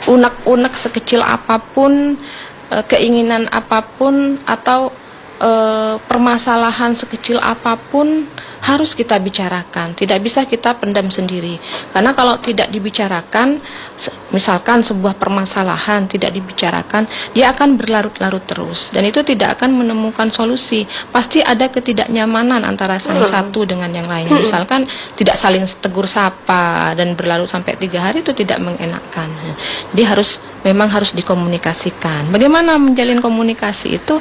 unek-unek sekecil apapun, keinginan apapun, atau permasalahan sekecil apapun harus kita bicarakan. Tidak bisa kita pendam sendiri. Karena kalau tidak dibicarakan, misalkan sebuah permasalahan tidak dibicarakan, dia akan berlarut-larut terus. Dan itu tidak akan menemukan solusi. Pasti ada ketidaknyamanan antara salah satu dengan yang lain. Misalkan tidak saling tegur sapa dan berlarut sampai 3 hari, itu tidak mengenakan. Jadi memang harus dikomunikasikan. Bagaimana menjalin komunikasi itu?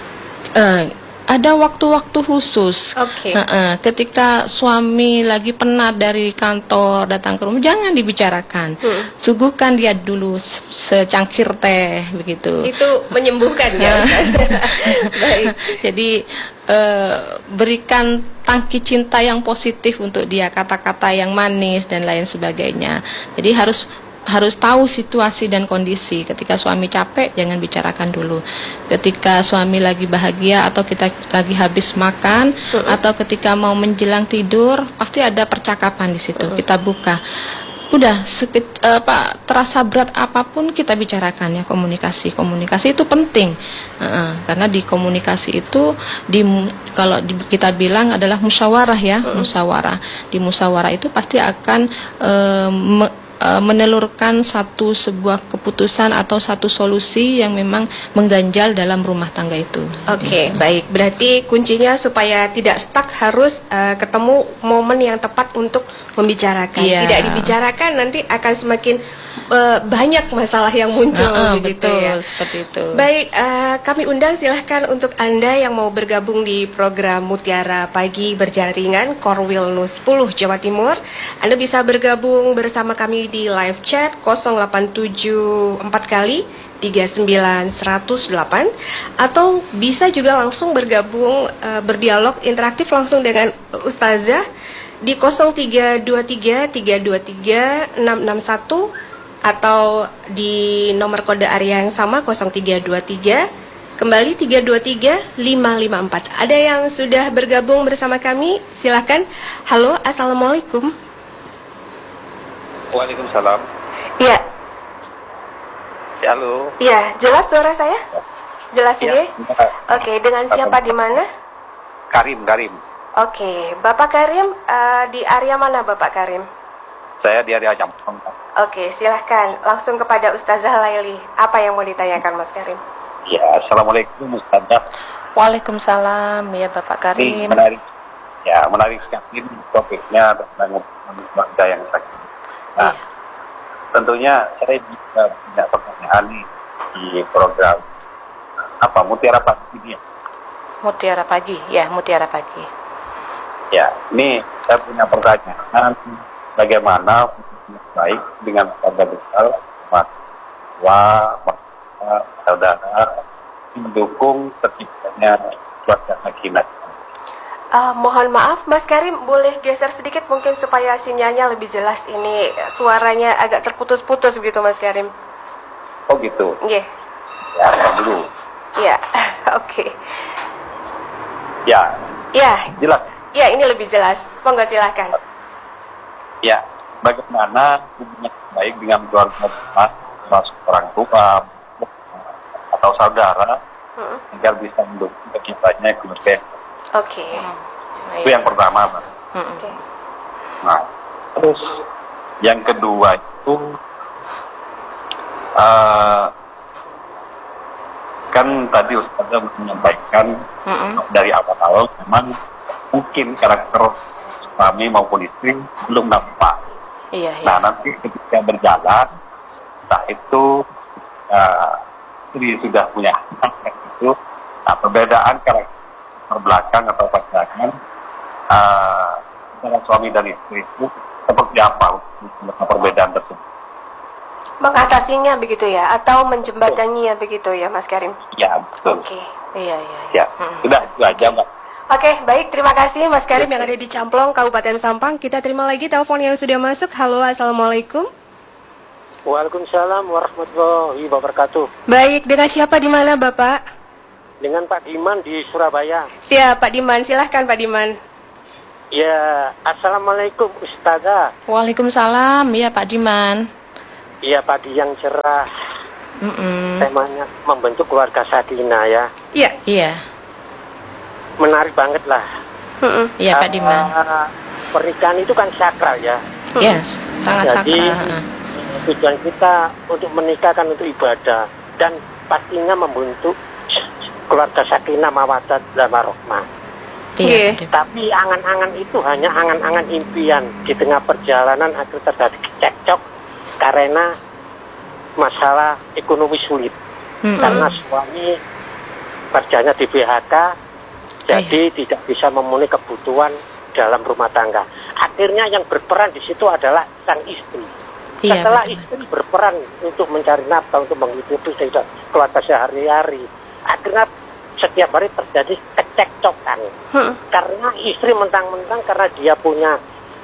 Ada waktu-waktu khusus. Ketika suami lagi penat dari kantor datang ke rumah, jangan dibicarakan. Suguhkan dia dulu secangkir teh, begitu. Itu menyembuhkan ya. Baik. Jadi berikan tangki cinta yang positif untuk dia, kata-kata yang manis dan lain sebagainya. Jadi harus tahu situasi dan kondisi. Ketika suami capek, jangan bicarakan dulu. Ketika suami lagi bahagia, atau kita lagi habis makan, atau ketika mau menjelang tidur, pasti ada percakapan di situ. Kita buka. Udah terasa berat apapun kita bicarakan ya. Komunikasi itu penting. Karena di komunikasi itu kalau kita bilang adalah musyawarah ya, musyawarah. Di musyawarah itu pasti akan menelurkan sebuah keputusan atau satu solusi yang memang mengganjal dalam rumah tangga itu. Oke, baik. Berarti kuncinya supaya tidak stuck harus ketemu momen yang tepat untuk membicarakan. Tidak dibicarakan nanti akan semakin banyak masalah yang muncul. Begitu betul, ya. Seperti itu. Baik, kami undang silahkan untuk Anda yang mau bergabung di program Mutiara Pagi Berjaringan Korwil NU 10 Jawa Timur. Anda bisa bergabung bersama kami di live chat 0874 kali 39108, atau bisa juga langsung bergabung berdialog interaktif langsung dengan Ustazah di 0323 323 661, atau di nomor kode area yang sama 0323 kembali 323 554. Ada yang sudah bergabung bersama kami, silakan. Halo, assalamualaikum. Waalaikumsalam. Iya. Ya, halo. Iya, jelas suara saya? Jelas Ya, ini? Oke, dengan siapa di mana? Karim. Oke, Bapak Karim, di area mana Bapak Karim? Saya di area Jampang. Oke, silahkan langsung kepada Ustazah Laili. Apa yang mau ditanyakan Mas Karim? Ya, assalamualaikum Ustazah. Waalaikumsalam ya Bapak Karim. Ini menarik sekali topiknya tentang keluarga yang sakit. Nah, tentunya saya juga punya pertanyaan nih di program Mutiara Pagi ini. Mutiara Pagi, ya Mutiara Pagi. Ya, ini saya punya pertanyaan, bagaimana baik dengan keluarga besar, saudara mendukung terciptanya keluarga sakinah. Mohon maaf Mas Karim, boleh geser sedikit mungkin supaya sinyalnya lebih jelas. Ini suaranya agak terputus-putus begitu Mas Karim. Oh gitu? Iya. Ya, dulu. Iya, oke. Ya. Ya. Jelas? Ya, ini lebih jelas. Monggo silakan. Ya, bagaimana hubungan baik dengan keluarga besar, termasuk orang tua atau saudara, agar bisa mendukung terciptanya keluarga. Oke. Itu yang pertama, Pak. Nah, terus yang kedua itu kan tadi Ustazah menyampaikan dari awal memang mungkin karakter suami maupun istri belum nampak. Nah, nanti ketika berjalan, entah itu istri sudah punya anak itu, nah perbedaan karakter belakang atau pasangan antara suami dan istri itu seperti apa untuk perbedaan tersebut? Mengatasinya begitu ya, atau menjembataninya begitu ya Mas Karim? Ya, betul. Oke. Ya, sudah itu aja Mbak. Oke, baik, terima kasih Mas Karim yang ada di Camplong, Kabupaten Sampang. Kita terima lagi telepon yang sudah masuk. Halo, assalamualaikum. Waalaikumsalam warahmatullahi wabarakatuh. Baik, dengan siapa di mana Bapak? Dengan Pak Diman di Surabaya. Siap Pak Diman, silahkan Pak Diman. Ya, assalamualaikum Ustazah. Waalaikumsalam ya Pak Diman. Iya, pagi yang cerah. Temanya membentuk keluarga sakinah ya. Iya. Iya. Menarik banget lah. Iya, Pak Diman. Pernikahan itu kan sakral ya. Yes, sangat Jadi sakral. tujuan kita untuk menikah kan untuk ibadah dan pastinya membentuk keluarga sakinah mawaddah dan warahmah. Iya. Tapi angan-angan itu hanya angan-angan impian di tengah perjalanan akhir terjadi cekcok karena masalah ekonomi sulit. Karena suami kerjanya di PHK, jadi tidak bisa memenuhi kebutuhan dalam rumah tangga. Akhirnya yang berperan di situ adalah sang istri. Iya, Setelah betul. istri berperan untuk mencari nafkah, untuk menghidupi keluarga sehari-hari, akhirnya setiap hari terjadi kecekcokan. Karena istri mentang-mentang karena dia punya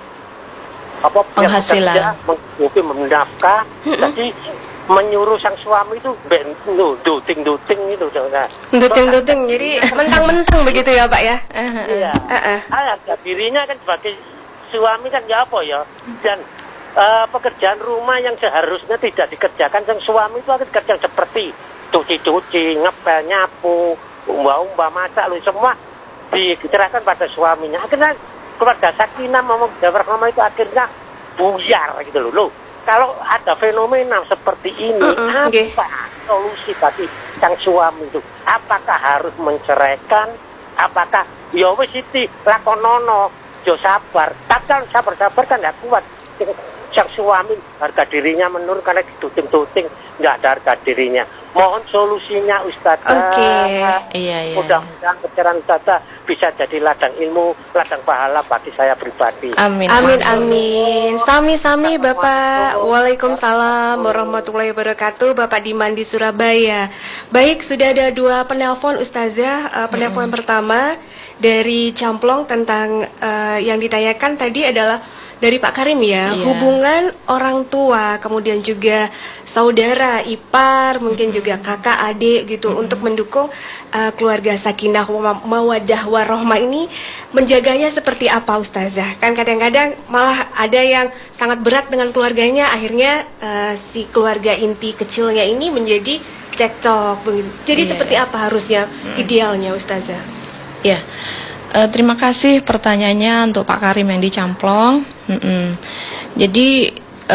penghasilan, bekerja, menghidupi, menafkah, jadi menyuruh sang suami itu duting itu, Duting, jadi mentang-mentang begitu ya Pak ya? Iya. Harga dirinya kan sebagai suami kan ya apa ya, dan pekerjaan rumah yang seharusnya tidak dikerjakan sang suami itu akan kerja seperti cuci-cuci, ngepel, nyapu, umba-umba, masak, semua dicerahkan pada suaminya. Akhirnya keluarga sakinah mawaddah warahmah itu akhirnya buyar gitu loh. Kalau ada fenomena seperti ini, apa solusi bagi sang suami itu? Apakah harus menceraikan? Apakah ya wis iki lakonono, yo sabar. Tapi sabar-sabar kan tidak kuat. Sang suami harga dirinya menurun karena diduting-duting, nggak ada harga dirinya. Mohon solusinya Ustazah. Iya. Mudah-mudahan pencerahan Ustazah bisa jadi ladang ilmu, ladang pahala bagi saya pribadi. Amin. Sami-sami Bapak. Waalaikumsalam warahmatullahi wabarakatuh. Bapak Diman di Surabaya. Baik, sudah ada 2 penelpon Ustazah. Penelpon pertama dari Camplong tentang yang ditanyakan tadi adalah dari Pak Karim ya, hubungan orang tua, kemudian juga saudara, ipar, mungkin juga kakak, adik gitu, untuk mendukung keluarga sakinah mawaddah warahmah ini, menjaganya seperti apa Ustazah? Kan kadang-kadang malah ada yang sangat berat dengan keluarganya, akhirnya si keluarga inti kecilnya ini menjadi cekcok begitu. Jadi seperti apa harusnya idealnya Ustazah? Ya. Terima kasih pertanyaannya untuk Pak Karim yang di Camplong. Jadi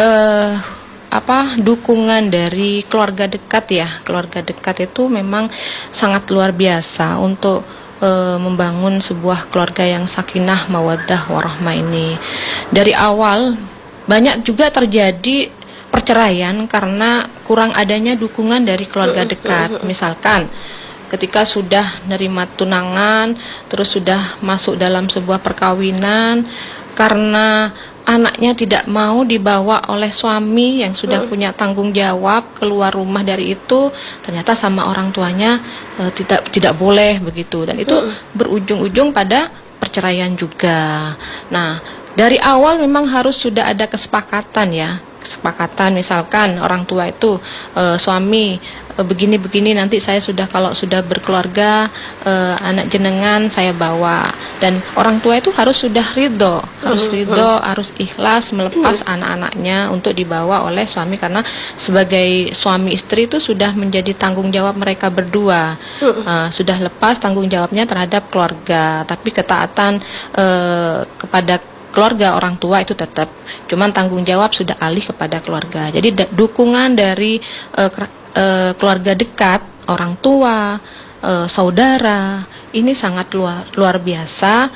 dukungan dari keluarga dekat ya, keluarga dekat itu memang sangat luar biasa untuk membangun sebuah keluarga yang sakinah mawaddah warahmah ini. Dari awal banyak juga terjadi perceraian karena kurang adanya dukungan dari keluarga dekat. Misalkan ketika sudah nerima tunangan, terus sudah masuk dalam sebuah perkawinan, karena anaknya tidak mau dibawa oleh suami yang sudah punya tanggung jawab keluar rumah dari itu, ternyata sama orang tuanya tidak boleh begitu, dan itu berujung-ujung pada perceraian juga. Nah, dari awal memang harus sudah ada kesepakatan ya. Kesepakatan misalkan orang tua itu suami begini-begini, nanti saya kalau sudah berkeluarga anak jenengan saya bawa, dan orang tua itu harus sudah ridho, harus ikhlas melepas anak-anaknya untuk dibawa oleh suami, karena sebagai suami istri itu sudah menjadi tanggung jawab mereka berdua, sudah lepas tanggung jawabnya terhadap keluarga, tapi ketaatan kepada keluarga orang tua itu tetap, cuman tanggung jawab sudah alih kepada keluarga. Jadi dukungan dari keluarga dekat, orang tua, saudara, ini sangat luar biasa.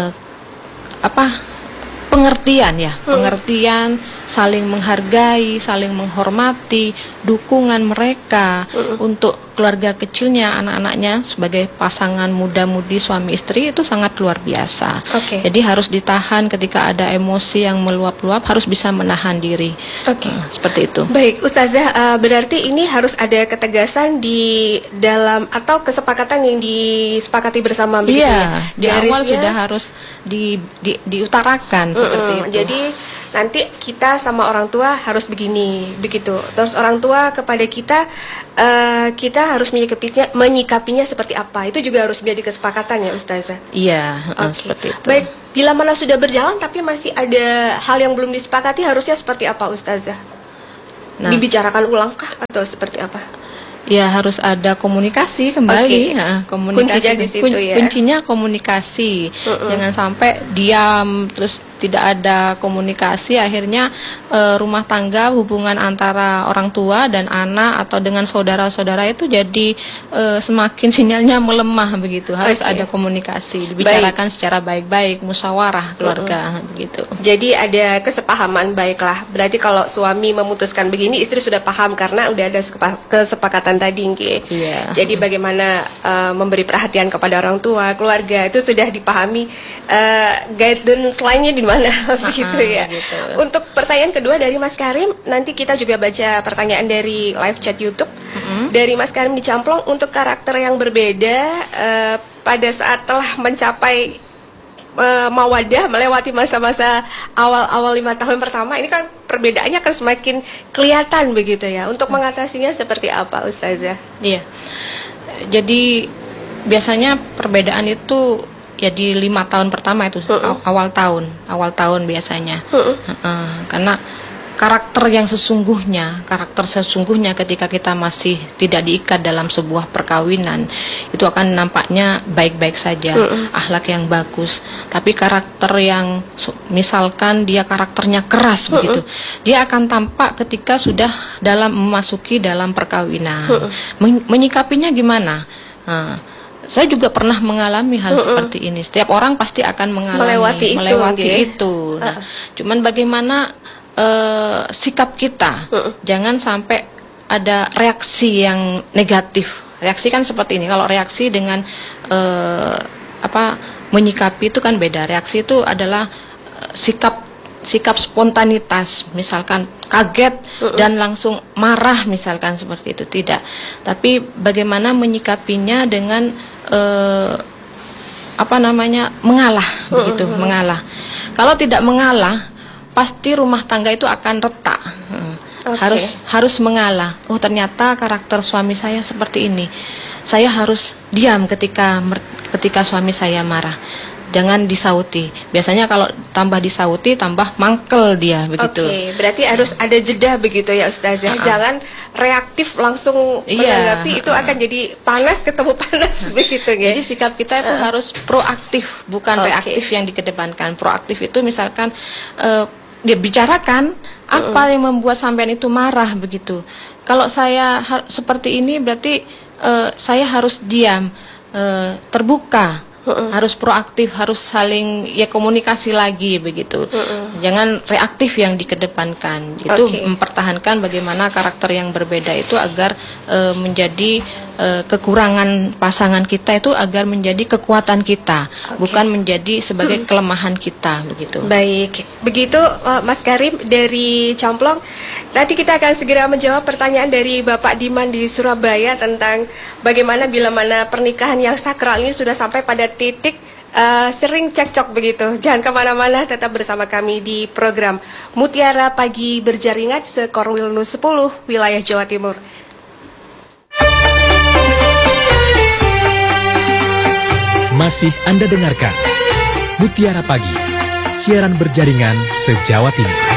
Pengertian ya, pengertian, saling menghargai, saling menghormati, dukungan mereka untuk keluarga kecilnya, anak-anaknya sebagai pasangan muda-mudi suami istri itu sangat luar biasa. Jadi harus ditahan ketika ada emosi yang meluap-luap, harus bisa menahan diri. Seperti itu. Baik, Ustazah, berarti ini harus ada ketegasan di dalam atau kesepakatan yang disepakati bersama begitu ya? Di awal sudah harus diutarakan seperti itu. Jadi nanti kita sama orang tua harus begini, begitu. Terus orang tua kepada kita, kita harus menyikapinya seperti apa. Itu juga harus menjadi kesepakatan ya Ustazah? Iya, seperti itu. Baik, bila mana sudah berjalan tapi masih ada hal yang belum disepakati, harusnya seperti apa Ustazah? Nah, dibicarakan ulangkah atau seperti apa? Ya harus ada komunikasi kembali. Nah, komunikasi Kuncinya di situ ya. Kuncinya komunikasi. Jangan sampai diam terus tidak ada komunikasi, akhirnya rumah tangga, hubungan antara orang tua dan anak atau dengan saudara-saudara itu jadi semakin sinyalnya melemah begitu. Harus ada komunikasi, dibicarakan secara baik-baik, musyawarah keluarga begitu. Jadi ada kesepahaman, baiklah. Berarti kalau suami memutuskan begini, istri sudah paham karena udah ada kesepakatan tadi, Nge. Iya. Jadi bagaimana memberi perhatian kepada orang tua, keluarga itu sudah dipahami. Guidance lainnya di mana begitu ya. Gitu. Untuk pertanyaan kedua dari Mas Karim, nanti kita juga baca pertanyaan dari live chat YouTube dari Mas Karim di Camplong. Untuk karakter yang berbeda pada saat telah mencapai mawadah, melewati masa-masa awal-awal 5 tahun pertama, ini kan perbedaannya akan semakin kelihatan begitu ya. Untuk mengatasinya seperti apa, Ustazah? Iya. Jadi biasanya perbedaan itu ya di 5 tahun pertama itu awal tahun biasanya. Karena karakter sesungguhnya ketika kita masih tidak diikat dalam sebuah perkawinan itu akan nampaknya baik-baik saja, akhlak yang bagus. Tapi karakter yang misalkan dia karakternya keras begitu, dia akan tampak ketika sudah memasuki dalam perkawinan. Menyikapinya gimana? Saya juga pernah mengalami hal seperti ini. Setiap orang pasti akan melewati itu. Nah, cuman bagaimana sikap kita, jangan sampai ada reaksi yang negatif. Reaksi kan seperti ini. Kalau reaksi dengan menyikapi itu kan beda. Reaksi itu adalah sikap spontanitas, misalkan kaget dan langsung marah, misalkan seperti itu, tidak. Tapi bagaimana menyikapinya dengan mengalah, begitu, mengalah. Kalau tidak mengalah, pasti rumah tangga itu akan retak. Harus mengalah. Oh, ternyata karakter suami saya seperti ini. Saya harus diam ketika suami saya marah. Jangan disauti. Biasanya kalau tambah disauti, tambah mangkel dia begitu. Berarti harus ada jeda begitu ya, Ustazah. Jangan reaktif langsung menanggapi, itu akan jadi panas ketemu panas begitu ya. Jadi sikap kita itu harus proaktif, bukan reaktif yang dikedepankan. Proaktif itu misalkan dia bicarakan apa yang membuat sampean itu marah begitu. Kalau saya seperti ini berarti saya harus diam, terbuka. Harus proaktif, harus saling komunikasi lagi begitu. Jangan reaktif yang dikedepankan. Itu mempertahankan bagaimana karakter yang berbeda itu agar menjadi kekurangan pasangan kita itu agar menjadi kekuatan kita, bukan menjadi sebagai kelemahan kita begitu. Baik, begitu Mas Karim dari Camplong. Nanti kita akan segera menjawab pertanyaan dari Bapak Diman di Surabaya tentang bagaimana bila mana pernikahan yang sakral ini sudah sampai pada titik sering cekcok begitu. Jangan kemana-mana, tetap bersama kami di program Mutiara Pagi Berjaringan Sekorwilnu 10 wilayah Jawa Timur. Masih Anda dengarkan Mutiara Pagi, siaran berjaringan se-Jawa Timur.